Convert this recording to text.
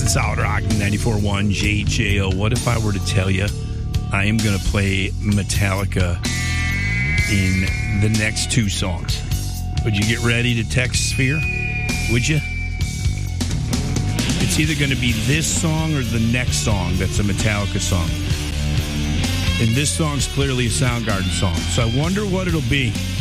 Solid Rock 94.1 JJO. What if I were to tell you I am going to play Metallica in the next two songs? Would you get ready to text Sphere? Would you? It's either going to be this song or the next song that's a Metallica song. And this song's clearly a Soundgarden song. So I wonder what it'll be.